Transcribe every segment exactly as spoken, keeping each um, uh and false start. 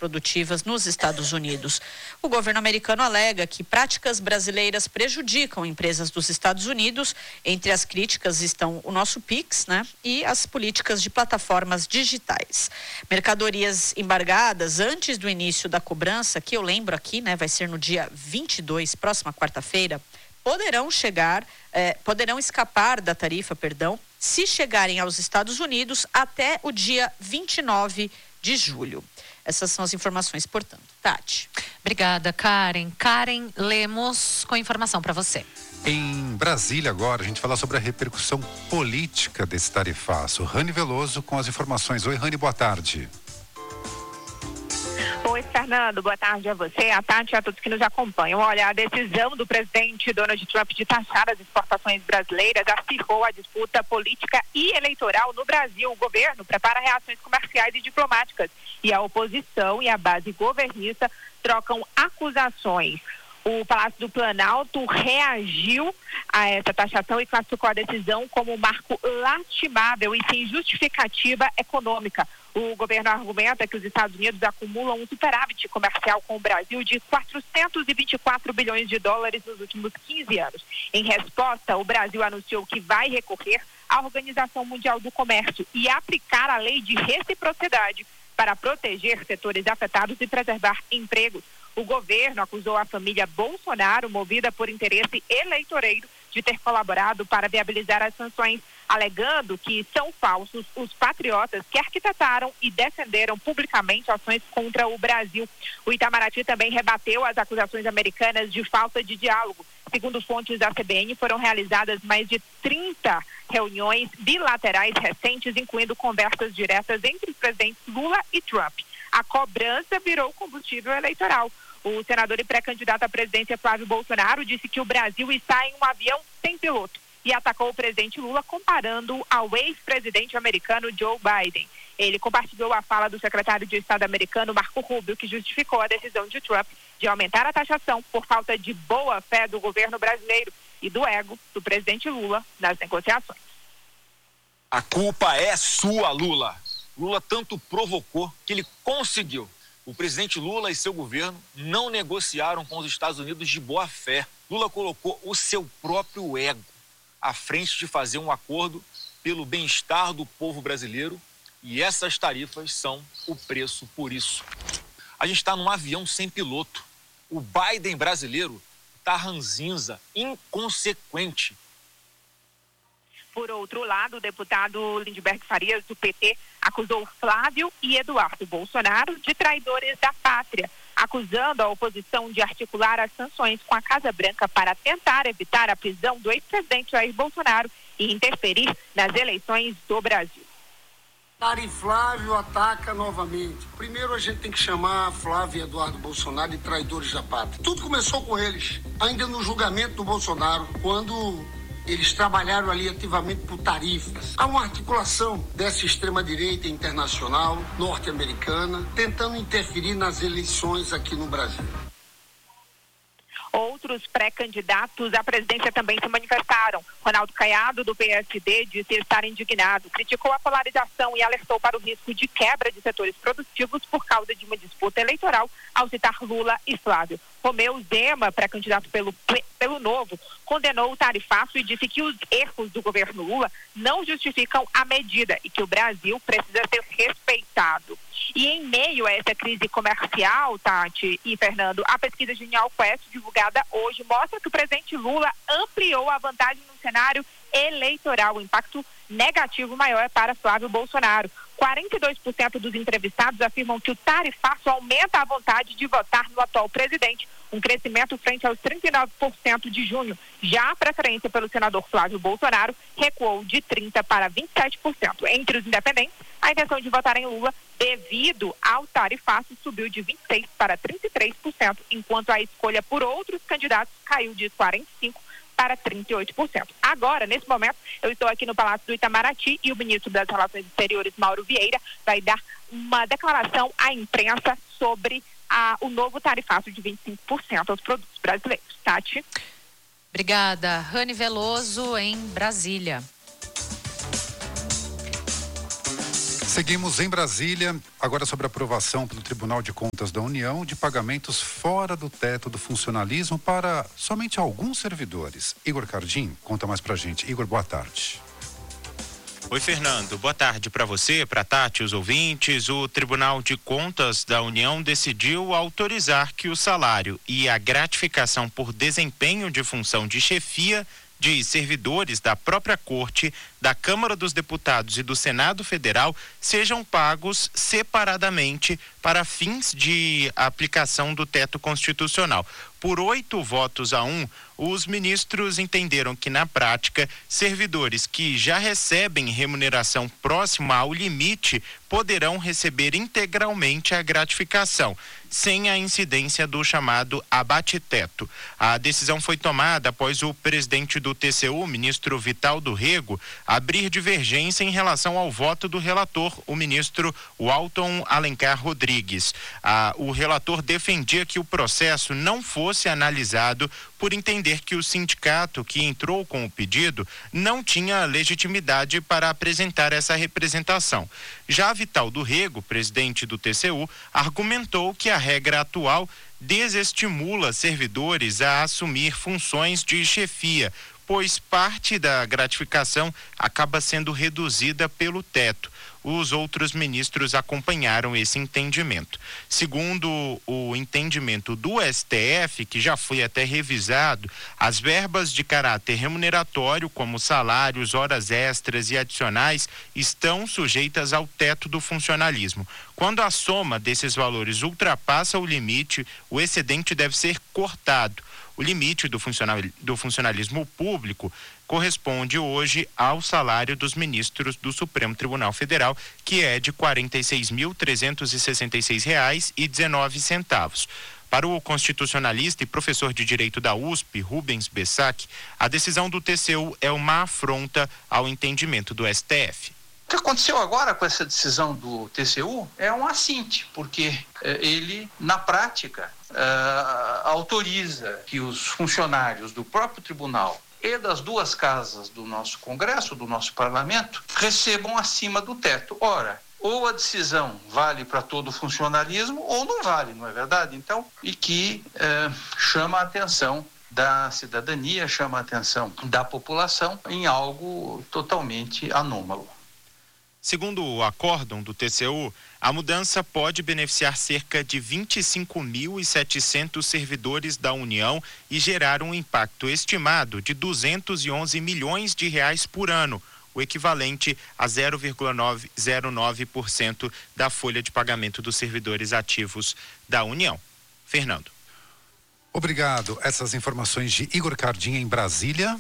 produtivas nos Estados Unidos. O governo americano alega que práticas brasileiras prejudicam empresas dos Estados Unidos. Entre as críticas estão o nosso Pix, né, e as políticas de plataformas digitais. Mercadorias embargadas antes do início da cobrança, que eu lembro aqui, né, vai ser no dia vinte e dois, próxima quarta-feira, poderão chegar, eh, poderão escapar da tarifa, perdão, se chegarem aos Estados Unidos até o dia vinte e nove de julho. Essas são as informações, portanto. Tati. Obrigada, Karen. Karen Lemos com informação para você. Em Brasília agora, a gente fala sobre a repercussão política desse tarifaço. Rani Veloso com as informações. Oi, Rani, boa tarde. Oi, Fernando, boa tarde a você, a Tati e a todos que nos acompanham. Olha, a decisão do presidente Donald Trump de taxar as exportações brasileiras acirrou a disputa política e eleitoral no Brasil. O governo prepara reações comerciais e diplomáticas e a oposição e a base governista trocam acusações. O Palácio do Planalto reagiu a essa taxação e classificou a decisão como um marco lastimável e sem justificativa econômica. O governo argumenta que os Estados Unidos acumulam um superávit comercial com o Brasil de quatrocentos e vinte e quatro bilhões de dólares nos últimos quinze anos. Em resposta, o Brasil anunciou que vai recorrer à Organização Mundial do Comércio e aplicar a lei de reciprocidade para proteger setores afetados e preservar empregos. O governo acusou a família Bolsonaro, movida por interesse eleitoreiro, de ter colaborado para viabilizar as sanções, alegando que são falsos os patriotas que arquitetaram e defenderam publicamente ações contra o Brasil. O Itamaraty também rebateu as acusações americanas de falta de diálogo. Segundo fontes da C B N, foram realizadas mais de trinta reuniões bilaterais recentes, incluindo conversas diretas entre os presidentes Lula e Trump. A cobrança virou combustível eleitoral. O senador e pré-candidato à presidência Flávio Bolsonaro disse que o Brasil está em um avião sem piloto e atacou o presidente Lula comparando-o ao ex-presidente americano Joe Biden. Ele compartilhou a fala do secretário de Estado americano Marco Rubio, que justificou a decisão de Trump de aumentar a taxação por falta de boa fé do governo brasileiro e do ego do presidente Lula nas negociações. A culpa é sua, Lula. Lula tanto provocou que ele conseguiu. O presidente Lula e seu governo não negociaram com os Estados Unidos de boa fé. Lula colocou o seu próprio ego à frente de fazer um acordo pelo bem-estar do povo brasileiro e essas tarifas são o preço por isso. A gente está num avião sem piloto. O Biden brasileiro está ranzinza, inconsequente. Por outro lado, o deputado Lindbergh Farias, do P T, acusou Flávio e Eduardo Bolsonaro de traidores da pátria, acusando a oposição de articular as sanções com a Casa Branca para tentar evitar a prisão do ex-presidente Jair Bolsonaro e interferir nas eleições do Brasil. Dari Flávio ataca novamente. Primeiro a gente tem que chamar Flávio e Eduardo Bolsonaro de traidores da pátria. Tudo começou com eles, ainda no julgamento do Bolsonaro, quando eles trabalharam ali ativamente por tarifas. Há uma articulação dessa extrema-direita internacional, norte-americana, tentando interferir nas eleições aqui no Brasil. Outros pré-candidatos à presidência também se manifestaram. Ronaldo Caiado, do P S D, disse estar indignado, criticou a polarização e alertou para o risco de quebra de setores produtivos por causa de uma disputa eleitoral, ao citar Lula e Flávio. Romeu Zema, pré-candidato pelo, pelo Novo, condenou o tarifaço e disse que os erros do governo Lula não justificam a medida e que o Brasil precisa ser respeitado. E em meio a essa crise comercial, Tati e Fernando, a pesquisa Genial Quest, divulgada hoje, mostra que o presidente Lula ampliou a vantagem no cenário eleitoral. O impacto negativo maior é para Flávio Bolsonaro. quarenta e dois por cento dos entrevistados afirmam que o tarifaço aumenta a vontade de votar no atual presidente, um crescimento frente aos trinta e nove por cento de junho. Já a preferência pelo senador Flávio Bolsonaro recuou de trinta por cento para vinte e sete por cento. Entre os independentes, a intenção de votar em Lula devido ao tarifaço subiu de vinte e seis por cento para trinta e três por cento, enquanto a escolha por outros candidatos caiu de quarenta e cinco por cento para trinta e oito por cento. Agora, nesse momento, eu estou aqui no Palácio do Itamaraty e o ministro das Relações Exteriores, Mauro Vieira, vai dar uma declaração à imprensa sobre a, o novo tarifaço de vinte e cinco por cento aos produtos brasileiros. Tati? Obrigada. Rani Veloso, em Brasília. Seguimos em Brasília, agora sobre a aprovação pelo Tribunal de Contas da União de pagamentos fora do teto do funcionalismo para somente alguns servidores. Igor Cardim, conta mais pra gente. Igor, boa tarde. Oi, Fernando. Boa tarde para você, para Tati, os ouvintes. O Tribunal de Contas da União decidiu autorizar que o salário e a gratificação por desempenho de função de chefia de servidores da própria Corte, da Câmara dos Deputados e do Senado Federal sejam pagos separadamente para fins de aplicação do teto constitucional. Por oito votos a um, os ministros entenderam que, na prática, servidores que já recebem remuneração próxima ao limite poderão receber integralmente a gratificação, sem a incidência do chamado abate-teto. A decisão foi tomada após o presidente do T C U, ministro Vital do Rego, abrir divergência em relação ao voto do relator, o ministro Walton Alencar Rodrigues. Ah, o relator defendia que o processo não fosse analisado por entender que o sindicato que entrou com o pedido não tinha legitimidade para apresentar essa representação. Já Vital do Rego, presidente do T C U, argumentou que a regra atual desestimula servidores a assumir funções de chefia, pois parte da gratificação acaba sendo reduzida pelo teto. Os outros ministros acompanharam esse entendimento. Segundo o entendimento do S T F, que já foi até revisado, as verbas de caráter remuneratório, como salários, horas extras e adicionais, estão sujeitas ao teto do funcionalismo. Quando a soma desses valores ultrapassa o limite, o excedente deve ser cortado. O limite do, funcional, do funcionalismo público corresponde hoje ao salário dos ministros do Supremo Tribunal Federal, que é de quarenta e seis mil trezentos e sessenta e seis reais e dezenove centavos. Para o constitucionalista e professor de Direito da U S P, Rubens Bessac, a decisão do T C U é uma afronta ao entendimento do S T F. O que aconteceu agora com essa decisão do T C U é um assinte, porque eh, ele, na prática, eh, autoriza que os funcionários do próprio tribunal e das duas casas do nosso Congresso, do nosso Parlamento, recebam acima do teto. Ora, ou a decisão vale para todo o funcionalismo ou não vale, não é verdade? Então, e que eh, chama a atenção da cidadania, chama a atenção da população em algo totalmente anômalo. Segundo o acórdão do T C U, a mudança pode beneficiar cerca de vinte e cinco mil e setecentos servidores da União e gerar um impacto estimado de duzentos e onze milhões de reais por ano, o equivalente a zero vírgula zero nove por cento da folha de pagamento dos servidores ativos da União. Fernando. Obrigado. Essas informações de Igor Cardim em Brasília.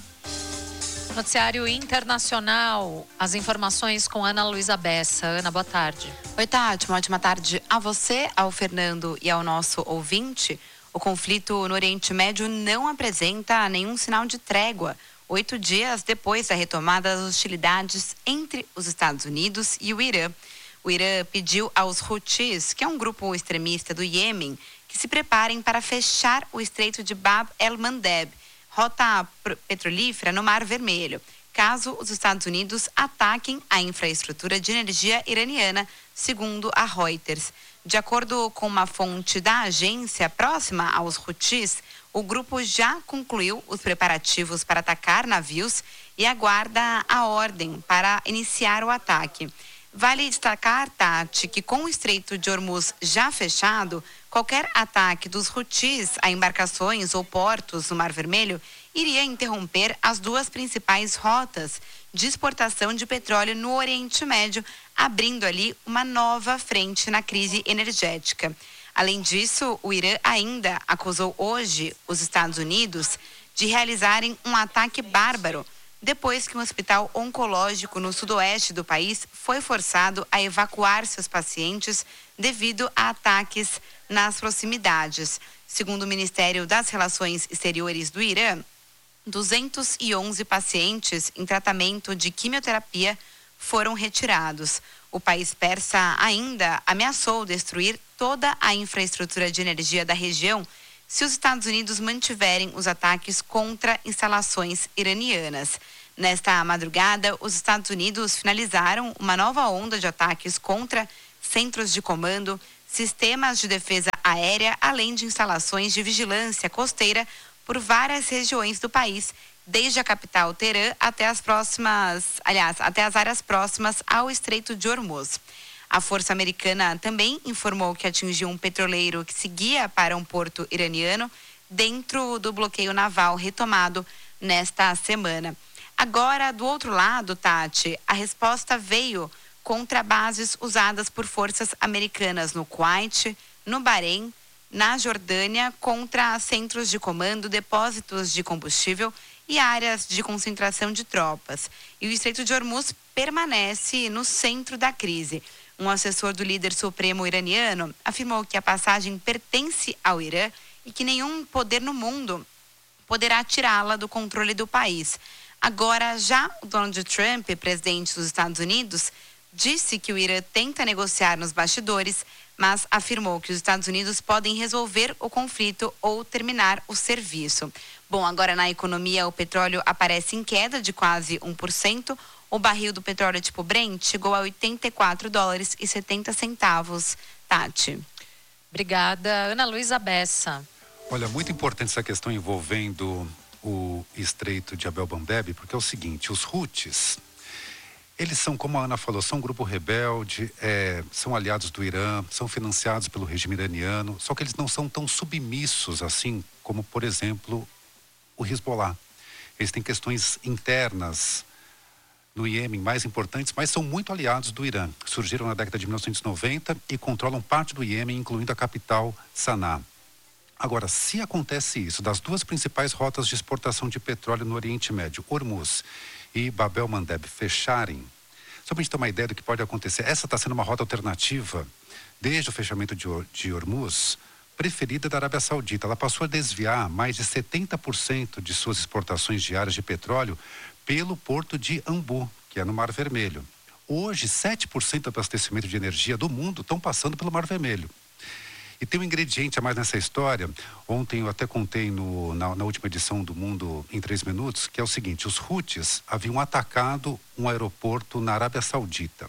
Noticiário Internacional, as informações com Ana Luísa Bessa. Ana, boa tarde. Oi, Tati, uma ótima tarde a você, ao Fernando e ao nosso ouvinte. O conflito no Oriente Médio não apresenta nenhum sinal de trégua, oito dias depois da retomada das hostilidades entre os Estados Unidos e o Irã. O Irã pediu aos Houthis, que é um grupo extremista do Iêmen, que se preparem para fechar o estreito de Bab el-Mandeb, rota petrolífera no Mar Vermelho, caso os Estados Unidos ataquem a infraestrutura de energia iraniana, segundo a Reuters. De acordo com uma fonte da agência próxima aos Houthis, o grupo já concluiu os preparativos para atacar navios e aguarda a ordem para iniciar o ataque. Vale destacar, Tati, que com o Estreito de Hormuz já fechado, qualquer ataque dos Houthis a embarcações ou portos no Mar Vermelho iria interromper as duas principais rotas de exportação de petróleo no Oriente Médio, abrindo ali uma nova frente na crise energética. Além disso, o Irã ainda acusou hoje os Estados Unidos de realizarem um ataque bárbaro depois que um hospital oncológico no sudoeste do país foi forçado a evacuar seus pacientes devido a ataques nas proximidades. Segundo o Ministério das Relações Exteriores do Irã, duzentos e onze pacientes em tratamento de quimioterapia foram retirados. O país persa ainda ameaçou destruir toda a infraestrutura de energia da região se os Estados Unidos mantiverem os ataques contra instalações iranianas. Nesta madrugada, os Estados Unidos finalizaram uma nova onda de ataques contra centros de comando, sistemas de defesa aérea, além de instalações de vigilância costeira por várias regiões do país, desde a capital Teherã até as próximas, aliás, até as áreas próximas ao Estreito de Hormuz. A Força Americana também informou que atingiu um petroleiro que seguia para um porto iraniano dentro do bloqueio naval retomado nesta semana. Agora, do outro lado, Tati, a resposta veio contra bases usadas por forças americanas no Kuwait, no Bahrein, na Jordânia, contra centros de comando, depósitos de combustível e áreas de concentração de tropas. E o Estreito de Hormuz permanece no centro da crise. Um assessor do líder supremo iraniano afirmou que a passagem pertence ao Irã e que nenhum poder no mundo poderá tirá-la do controle do país. Agora, já o Donald Trump, presidente dos Estados Unidos, disse que o Irã tenta negociar nos bastidores, mas afirmou que os Estados Unidos podem resolver o conflito ou terminar o serviço. Bom, agora na economia o petróleo aparece em queda de quase um por cento. O barril do petróleo tipo Brent chegou a oitenta e quatro dólares e setenta centavos. Tati. Obrigada. Ana Luísa Bessa. Olha, muito importante essa questão envolvendo o Estreito de Bab el-Mandeb, porque é o seguinte, os Houthis, eles são, como a Ana falou, são um grupo rebelde, é, são aliados do Irã, são financiados pelo regime iraniano, só que eles não são tão submissos assim como, por exemplo, o Hezbollah. Eles têm questões internas no Iêmen mais importantes, mas são muito aliados do Irã. Surgiram na década de mil novecentos e noventa e controlam parte do Iêmen, incluindo a capital Sanaa. Agora, se acontece isso, das duas principais rotas de exportação de petróleo no Oriente Médio, Hormuz e Bab el-Mandeb, fecharem, só para a gente ter uma ideia do que pode acontecer, essa está sendo uma rota alternativa, desde o fechamento de, de Hormuz, preferida da Arábia Saudita. Ela passou a desviar mais de setenta por cento de suas exportações diárias de petróleo pelo porto de Ambu, que é no Mar Vermelho. Hoje, sete por cento do abastecimento de energia do mundo estão passando pelo Mar Vermelho. E tem um ingrediente a mais nessa história. Ontem eu até contei no, na, na última edição do Mundo em três minutos, que é o seguinte, os Houthis haviam atacado um aeroporto na Arábia Saudita.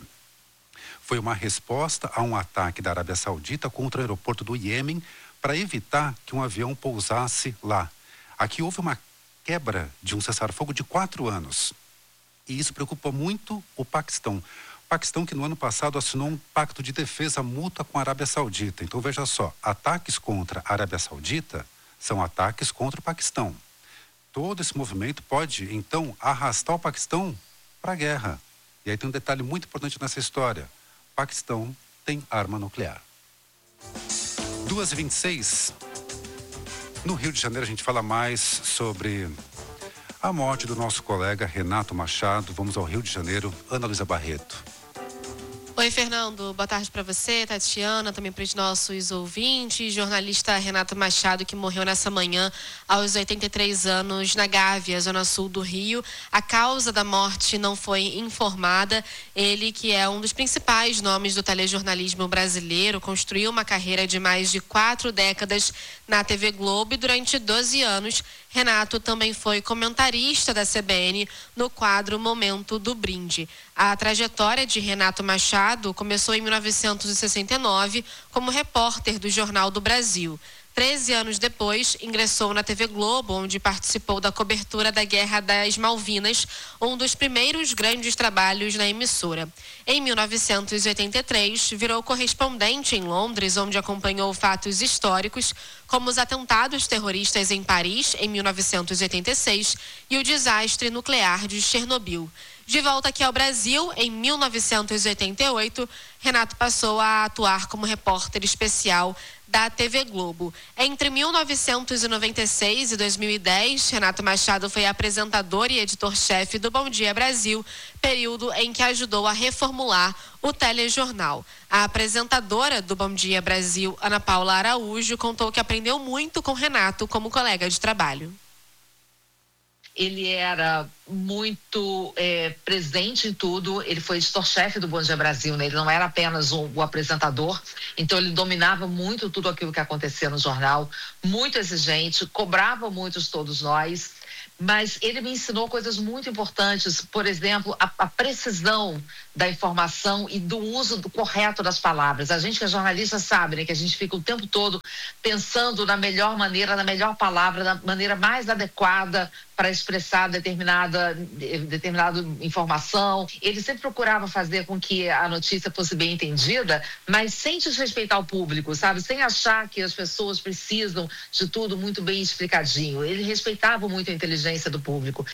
Foi uma resposta a um ataque da Arábia Saudita contra o aeroporto do Iêmen para evitar que um avião pousasse lá. Aqui houve uma quebra de um cessar-fogo de quatro anos. E isso preocupa muito o Paquistão. Paquistão que no ano passado assinou um pacto de defesa mútua com a Arábia Saudita. Então veja só, ataques contra a Arábia Saudita são ataques contra o Paquistão. Todo esse movimento pode, então, arrastar o Paquistão para a guerra. E aí tem um detalhe muito importante nessa história. O Paquistão tem arma nuclear. duas e vinte e seis. No Rio de Janeiro a gente fala mais sobre a morte do nosso colega Renato Machado. Vamos ao Rio de Janeiro. Ana Luísa Barreto. Oi, Fernando. Boa tarde para você, Tatiana, também para os nossos ouvintes. Jornalista Renato Machado, que morreu nessa manhã aos oitenta e três anos na Gávea, zona sul do Rio. A causa da morte não foi informada. Ele, que é um dos principais nomes do telejornalismo brasileiro, construiu uma carreira de mais de quatro décadas na T V Globo e durante doze anos, Renato também foi comentarista da C B N no quadro Momento do Brinde. A trajetória de Renato Machado começou em mil novecentos e sessenta e nove como repórter do Jornal do Brasil. Treze anos depois, ingressou na T V Globo, onde participou da cobertura da Guerra das Malvinas, um dos primeiros grandes trabalhos na emissora. Em mil novecentos e oitenta e três, virou correspondente em Londres, onde acompanhou fatos históricos, como os atentados terroristas em Paris, em mil novecentos e oitenta e seis, e o desastre nuclear de Chernobyl. De volta aqui ao Brasil, em mil novecentos e oitenta e oito, Renato passou a atuar como repórter especial da T V Globo. Entre mil novecentos e noventa e seis e dois mil e dez, Renato Machado foi apresentador e editor-chefe do Bom Dia Brasil, período em que ajudou a reformular o telejornal. A apresentadora do Bom Dia Brasil, Ana Paula Araújo, contou que aprendeu muito com Renato como colega de trabalho. Ele era muito é, presente em tudo, ele foi editor-chefe do Bom Dia Brasil, né? Ele não era apenas um, o apresentador, então ele dominava muito tudo aquilo que acontecia no jornal, muito exigente, cobrava muito de todos nós, mas ele me ensinou coisas muito importantes, por exemplo, a, a precisão da informação e do uso do correto das palavras. A gente que é jornalista sabe, né, que a gente fica o tempo todo pensando na melhor maneira, na melhor palavra, na maneira mais adequada para expressar determinada, determinada informação. Ele sempre procurava fazer com que a notícia fosse bem entendida, mas sem desrespeitar o público, sabe? Sem achar que as pessoas precisam de tudo muito bem explicadinho. Ele respeitava muito a inteligência do público.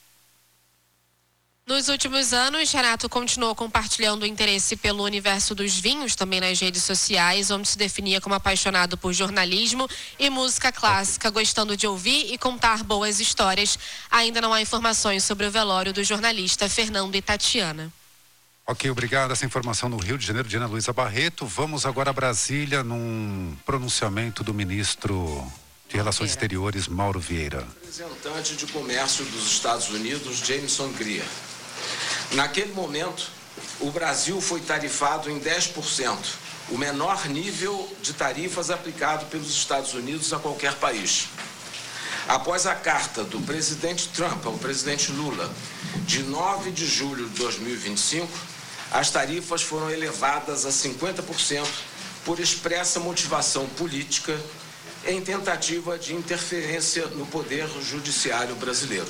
Nos últimos anos, Renato continuou compartilhando o interesse pelo universo dos vinhos, também nas redes sociais, onde se definia como apaixonado por jornalismo e música clássica, gostando de ouvir e contar boas histórias. Ainda não há informações sobre o velório do jornalista Fernando e Tatiana. Ok, obrigado. Essa informação no Rio de Janeiro, de Ana Luísa Barreto. Vamos agora a Brasília, num pronunciamento do ministro de Relações Exteriores, Mauro Vieira. Representante de comércio dos Estados Unidos, Jameson Greer. Naquele momento, o Brasil foi tarifado em dez por cento, o menor nível de tarifas aplicado pelos Estados Unidos a qualquer país. Após a carta do presidente Trump ao presidente Lula, de nove de julho de dois mil e vinte e cinco, as tarifas foram elevadas a cinquenta por cento por expressa motivação política em tentativa de interferência no poder judiciário brasileiro.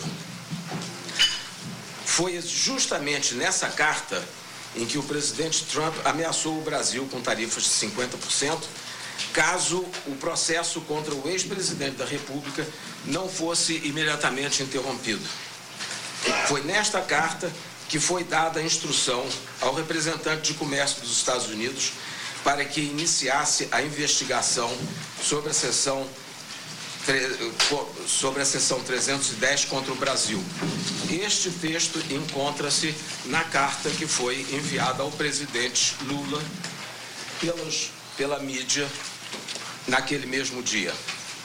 Foi justamente nessa carta em que o presidente Trump ameaçou o Brasil com tarifas de cinquenta por cento, caso o processo contra o ex-presidente da República não fosse imediatamente interrompido. Foi nesta carta que foi dada a instrução ao representante de comércio dos Estados Unidos para que iniciasse a investigação sobre a seção sobre a seção trezentos e dez contra o Brasil. Este texto encontra-se na carta que foi enviada ao presidente Lula pelos, pela mídia naquele mesmo dia.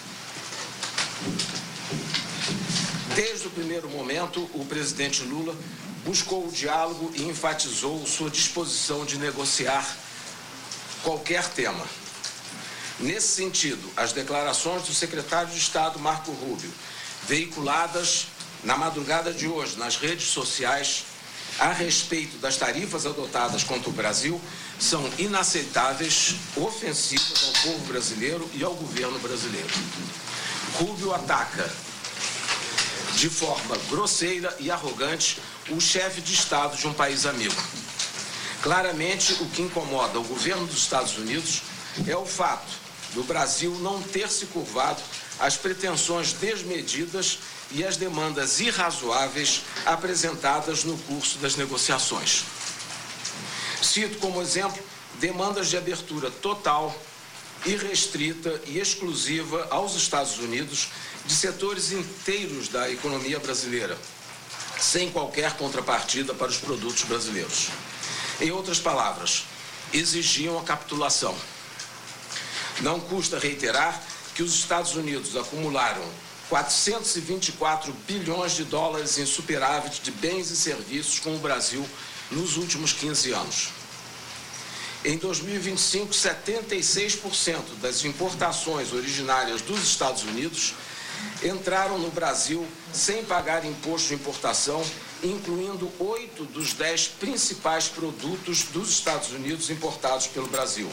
Desde o primeiro momento, o presidente Lula buscou o diálogo e enfatizou sua disposição de negociar qualquer tema. Nesse sentido, as declarações do secretário de Estado, Marco Rubio, veiculadas na madrugada de hoje nas redes sociais a respeito das tarifas adotadas contra o Brasil, são inaceitáveis, ofensivas ao povo brasileiro e ao governo brasileiro. Rubio ataca de forma grosseira e arrogante o chefe de Estado de um país amigo. Claramente, o que incomoda o governo dos Estados Unidos é o fato do Brasil não ter se curvado às pretensões desmedidas e às demandas irrazoáveis apresentadas no curso das negociações. Cito como exemplo demandas de abertura total, irrestrita e exclusiva aos Estados Unidos de setores inteiros da economia brasileira, sem qualquer contrapartida para os produtos brasileiros. Em outras palavras, exigiam a capitulação. Não custa reiterar que os Estados Unidos acumularam quatrocentos e vinte e quatro bilhões de dólares em superávit de bens e serviços com o Brasil nos últimos quinze anos. Em dois mil e vinte e cinco, setenta e seis por cento das importações originárias dos Estados Unidos entraram no Brasil sem pagar imposto de importação, incluindo oito dos dez principais produtos dos Estados Unidos importados pelo Brasil.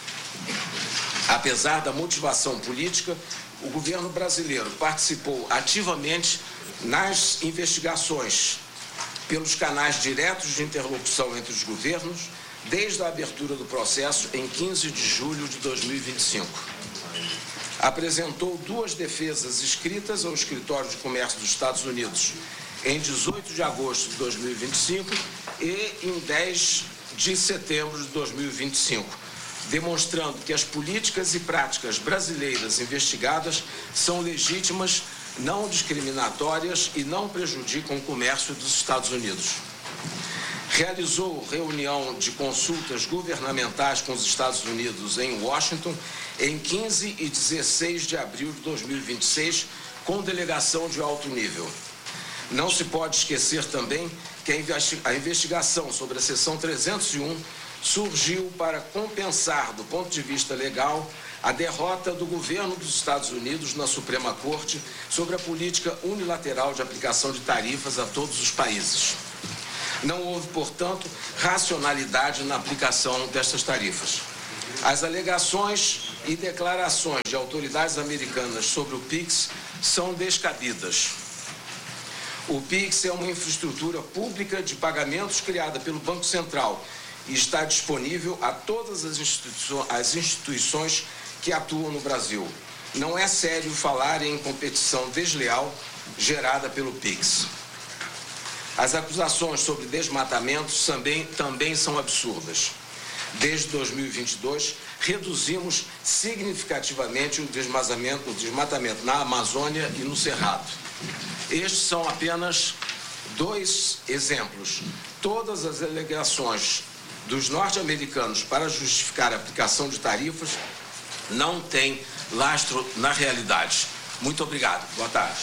Apesar da motivação política, o governo brasileiro participou ativamente nas investigações pelos canais diretos de interlocução entre os governos, desde a abertura do processo em quinze de julho de dois mil e vinte e cinco. Apresentou duas defesas escritas ao Escritório de Comércio dos Estados Unidos em dezoito de agosto de dois mil e vinte e cinco e em dez de setembro de dois mil e vinte e cinco. Demonstrando que as políticas e práticas brasileiras investigadas são legítimas, não discriminatórias e não prejudicam o comércio dos Estados Unidos. Realizou reunião de consultas governamentais com os Estados Unidos em Washington em quinze e dezesseis de abril de dois mil e vinte e seis, com delegação de alto nível. Não se pode esquecer também que a investigação sobre a seção trezentos e um surgiu para compensar, do ponto de vista legal, a derrota do governo dos Estados Unidos na Suprema Corte sobre a política unilateral de aplicação de tarifas a todos os países. Não houve, portanto, racionalidade na aplicação destas tarifas. As alegações e declarações de autoridades americanas sobre o PIX são descabidas. O PIX é uma infraestrutura pública de pagamentos criada pelo Banco Central e está disponível a todas as instituições, as instituições que atuam no Brasil. Não é sério falar em competição desleal gerada pelo PIX. As acusações sobre desmatamentos também, também são absurdas. Desde dois mil e vinte e dois, reduzimos significativamente o desmatamento, o desmatamento na Amazônia e no Cerrado. Estes são apenas dois exemplos. Todas as alegações dos norte-americanos para justificar a aplicação de tarifas não têm lastro na realidade. Muito obrigado. Boa tarde.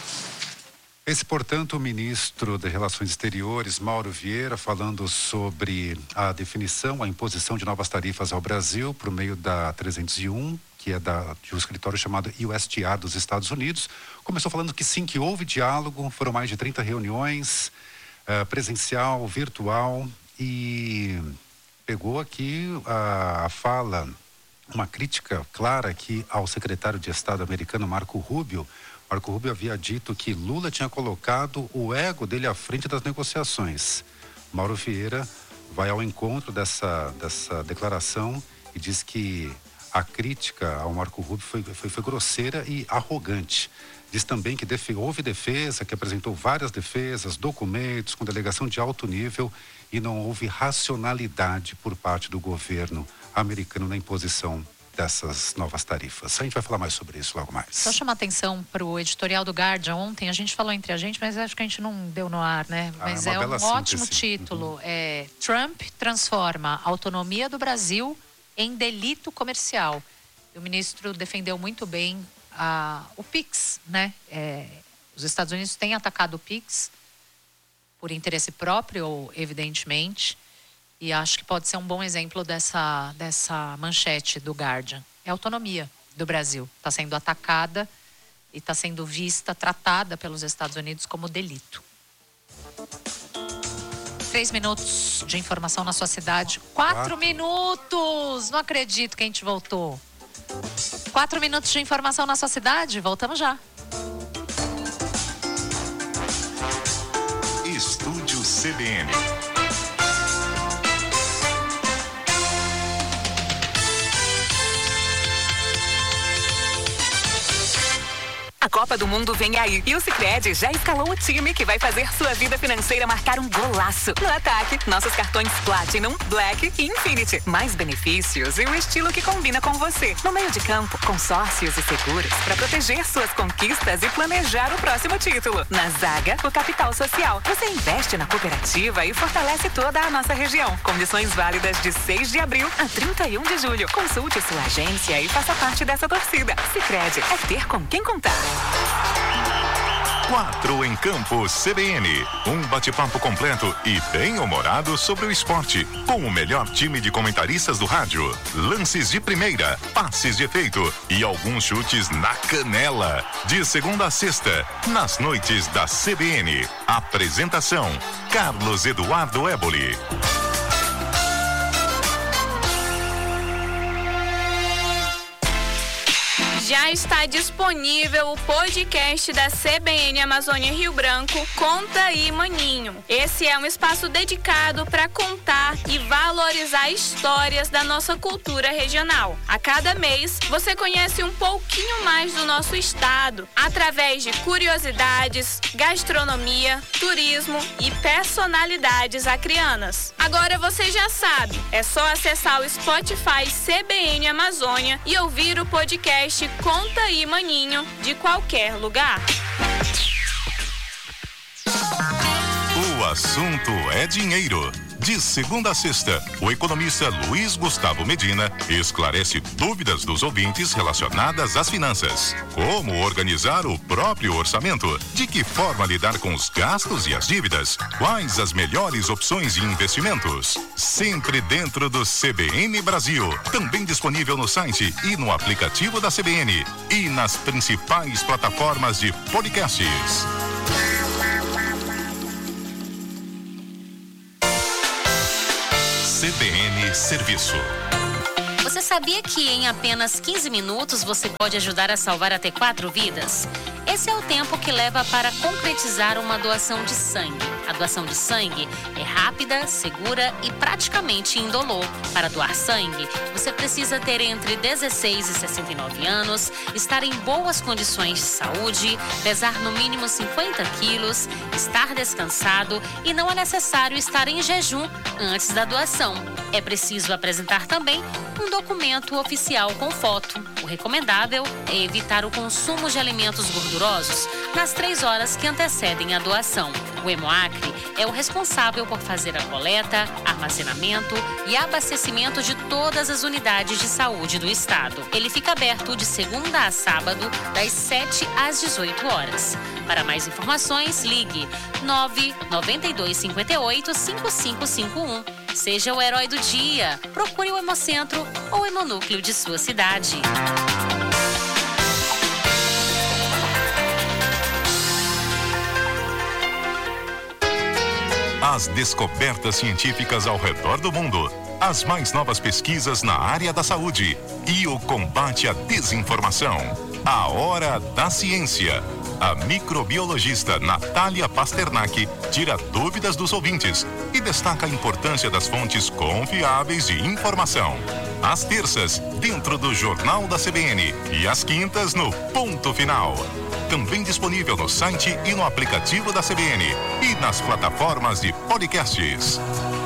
Esse, portanto, o ministro de Relações Exteriores, Mauro Vieira, falando sobre a definição, a imposição de novas tarifas ao Brasil por meio da trezentos e um, que é da, de um escritório chamado U S T R dos Estados Unidos. Começou falando que sim, que houve diálogo, foram mais de trinta reuniões, uh, presencial, virtual, e pegou aqui a, a fala, uma crítica clara aqui ao secretário de Estado americano, Marco Rubio. Marco Rubio havia dito que Lula tinha colocado o ego dele à frente das negociações. Mauro Vieira vai ao encontro dessa, dessa declaração e diz que a crítica ao Marco Rubio foi, foi, foi grosseira e arrogante. Diz também que def, houve defesa, que apresentou várias defesas, documentos com delegação de alto nível e não houve racionalidade por parte do governo americano na imposição dessas novas tarifas. A gente vai falar mais sobre isso logo mais. Só chamar atenção para o editorial do Guardian ontem, a gente falou entre a gente, mas acho que a gente não deu no ar, né? Mas ah, é, é um ótimo síntese. título. Uhum. É, Trump transforma a autonomia do Brasil em delito comercial. O ministro defendeu muito bem a, o PIX, né? É, os Estados Unidos têm atacado o PIX por interesse próprio, evidentemente. E acho que pode ser um bom exemplo dessa, dessa manchete do Guardian. É a autonomia do Brasil. Está sendo atacada e está sendo vista, tratada pelos Estados Unidos como delito. Três minutos de informação na sua cidade. Quatro, Quatro minutos! Não acredito que a gente voltou. Quatro minutos de informação na sua cidade. Voltamos já. Estúdio C B N. A Copa do Mundo vem aí e o Sicredi já escalou o time que vai fazer sua vida financeira marcar um golaço. No ataque, nossos cartões Platinum, Black e Infinity. Mais benefícios e o estilo que combina com você. No meio de campo, consórcios e seguros para proteger suas conquistas e planejar o próximo título. Na zaga, o capital social. Você investe na cooperativa e fortalece toda a nossa região. Condições válidas de seis de abril a trinta e um de julho. Consulte sua agência e faça parte dessa torcida. Sicredi é ter com quem contar. Quatro em Campo C B N. Um bate-papo completo e bem-humorado sobre o esporte. Com o melhor time de comentaristas do rádio. Lances de primeira, passes de efeito e alguns chutes na canela. De segunda a sexta, nas noites da C B N. Apresentação: Carlos Eduardo Éboli. Já está disponível o podcast da C B N Amazônia Rio Branco, Conta aí, Maninho. Esse é um espaço dedicado para contar e valorizar histórias da nossa cultura regional. A cada mês, você conhece um pouquinho mais do nosso estado, através de curiosidades, gastronomia, turismo e personalidades acrianas. Agora você já sabe, é só acessar o Spotify C B N Amazônia e ouvir o podcast Conta aí, Maninho, de qualquer lugar. O assunto é dinheiro. De segunda a sexta, o economista Luiz Gustavo Medina esclarece dúvidas dos ouvintes relacionadas às finanças. Como organizar o próprio orçamento? De que forma lidar com os gastos e as dívidas? Quais as melhores opções de investimentos? Sempre dentro do C B N Brasil. Também disponível no site e no aplicativo da C B N. E nas principais plataformas de podcasts. C B N Serviço. Você sabia que em apenas quinze minutos você pode ajudar a salvar até quatro vidas? Esse é o tempo que leva para concretizar uma doação de sangue. A doação de sangue é rápida, segura e praticamente indolor. Para doar sangue, você precisa ter entre dezesseis e sessenta e nove anos, estar em boas condições de saúde, pesar no mínimo cinquenta quilos, estar descansado e não é necessário estar em jejum antes da doação. É preciso apresentar também um documento oficial com foto. O recomendável é evitar o consumo de alimentos gordurosos nas três horas que antecedem a doação. O Hemoacre é o responsável por fazer a coleta, armazenamento e abastecimento de todas as unidades de saúde do estado. Ele fica aberto de segunda a sábado, das sete às dezoito horas. Para mais informações, ligue nove nove dois cinco oito cinco cinco cinco um. Seja o herói do dia. Procure o Hemocentro ou o Hemonúcleo de sua cidade. As descobertas científicas ao redor do mundo, as mais novas pesquisas na área da saúde e o combate à desinformação. A Hora da Ciência. A microbiologista Natália Pasternak tira dúvidas dos ouvintes e destaca a importância das fontes confiáveis de informação. Às terças, dentro do Jornal da C B N e às quintas no Ponto Final. Também disponível no site e no aplicativo da C B N e nas plataformas de podcasts.